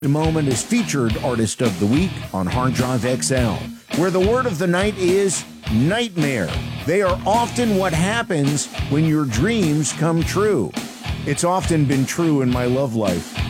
Moment is featured artist of the week on Hard Drive XL, where the word of the night is nightmare. They are often what happens when your dreams come true. It's often been true in my love life.